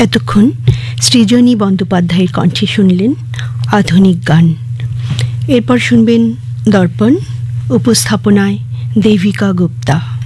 এতক্ষণ সৃজনী বন্দ্যোপাধ্যায়ের কণ্ঠে শুনলেন আধুনিক গান। এরপর শুনবেন দর্পণ, উপস্থাপনায় দেবিকা গুপ্তা।